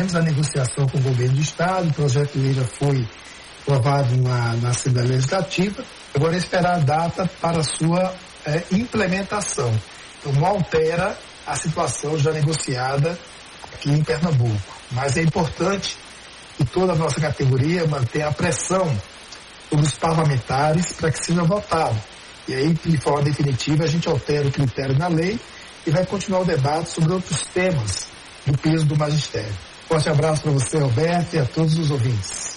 fizemos a negociação com o governo do Estado, o projeto de lei já foi aprovado na Assembleia Legislativa. Agora é esperar a data para a sua implementação. Então não altera a situação já negociada aqui em Pernambuco. Mas é importante que toda a nossa categoria mantenha a pressão sobre os parlamentares para que seja votado. E aí, de forma definitiva, a gente altera o critério na lei e vai continuar o debate sobre outros temas do peso do magistério. Forte abraço para você, Roberto, e a todos os ouvintes.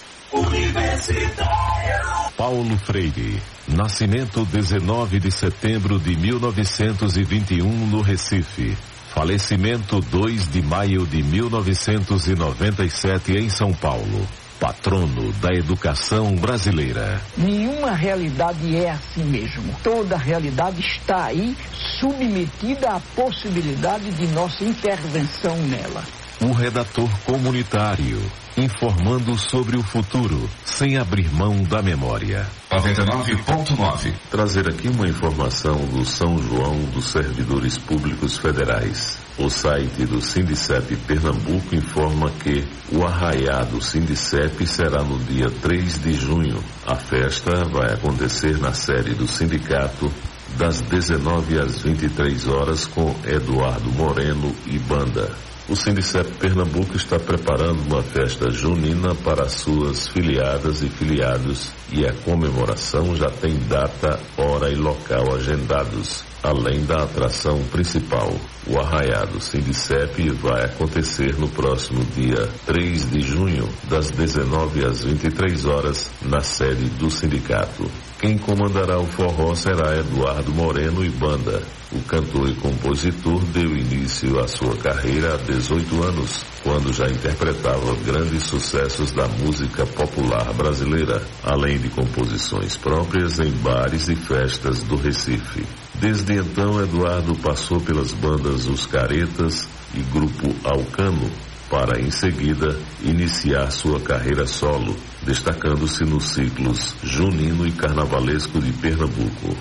Paulo Freire. Nascimento 19 de setembro de 1921 no Recife. Falecimento 2 de maio de 1997 em São Paulo. Patrono da educação brasileira. Nenhuma realidade é assim mesmo. Toda realidade está aí submetida à possibilidade de nossa intervenção nela. O redator comunitário, informando sobre o futuro, sem abrir mão da memória. 99.9. Trazer aqui uma informação do São João dos Servidores Públicos Federais. O site do Sindicep Pernambuco informa que o arraiá do Sindicep será no dia 3 de junho. A festa vai acontecer na sede do sindicato, das 19 às 23 horas, com Eduardo Moreno e banda. O Sindicep Pernambuco está preparando uma festa junina para suas filiadas e filiados, e a comemoração já tem data, hora e local agendados, além da atração principal. O arraiá do Sindicep vai acontecer no próximo dia 3 de junho, das 19 às 23 horas, na sede do sindicato. Quem comandará o forró será Eduardo Moreno e banda. O cantor e compositor deu início à sua carreira há 18 anos, quando já interpretava grandes sucessos da música popular brasileira, além de composições próprias em bares e festas do Recife. Desde então, Eduardo passou pelas bandas Os Caretas e Grupo Alcano, para em seguida iniciar sua carreira solo, destacando-se nos ciclos junino e carnavalesco de Pernambuco.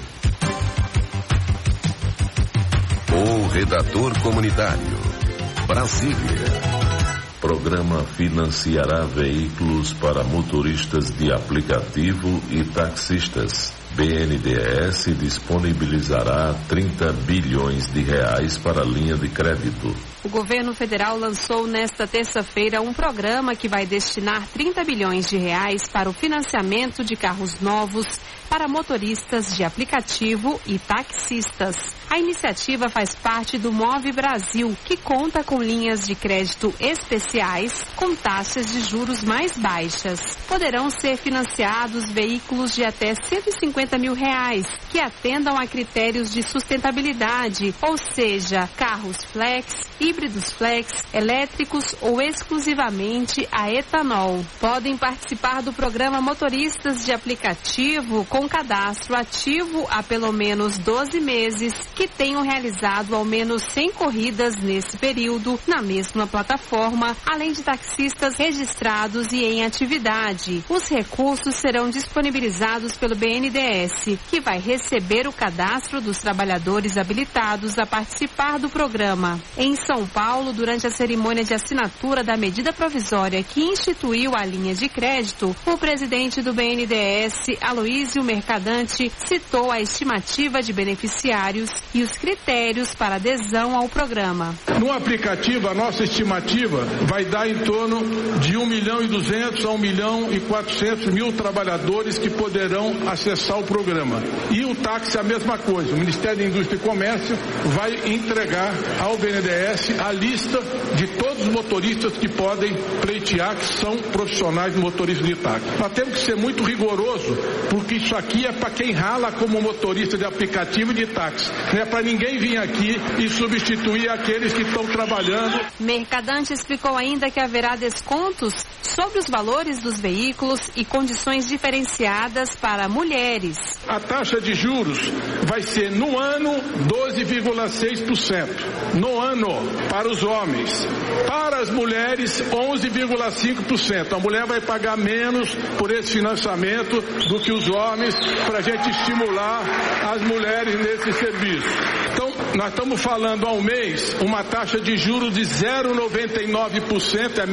O redator comunitário. Brasília. Programa financiará veículos para motoristas de aplicativo e taxistas. BNDES disponibilizará 30 bilhões de reais para a linha de crédito. O governo federal lançou nesta terça-feira um programa que vai destinar 30 bilhões de reais para o financiamento de carros novos para motoristas de aplicativo e taxistas. A iniciativa faz parte do Move Brasil, que conta com linhas de crédito especiais com taxas de juros mais baixas. Poderão ser financiados veículos de até 150 mil reais, que atendam a critérios de sustentabilidade, ou seja, carros flex, híbridos flex, elétricos ou exclusivamente a etanol. Podem participar do programa motoristas de aplicativo com cadastro ativo há pelo menos 12 meses, que tenham realizado ao menos 100 corridas nesse período na mesma plataforma, além de taxistas registrados e em atividade. Os recursos serão disponibilizados pelo BNDES, que vai receber o cadastro dos trabalhadores habilitados a participar do programa. Em São Paulo, durante a cerimônia de assinatura da medida provisória que instituiu a linha de crédito, o presidente do BNDES, Aloísio Mercadante, citou a estimativa de beneficiários e os critérios para adesão ao programa. No aplicativo, a nossa estimativa vai dar em torno de 1.200.000 a 1.400.000 trabalhadores que poderão acessar o programa. E o táxi, a mesma coisa. O Ministério da Indústria e Comércio vai entregar ao BNDES a lista de todos os motoristas que podem pleitear, que são profissionais motoristas de táxi. Nós temos que ser muito rigoroso, porque isso aqui é para quem rala como motorista de aplicativo e de táxi. Não é para ninguém vir aqui e substituir aqueles que estão trabalhando. Mercadante explicou ainda que haverá descontos sobre os valores dos veículos e condições diferenciadas para mulheres. A taxa de juros vai ser no ano 12,6%. No ano, para os homens. Para as mulheres, 11,5%. A mulher vai pagar menos por esse financiamento do que os homens, para a gente estimular as mulheres nesse serviço. Então, nós estamos falando ao mês uma taxa de juros de 0,99%, é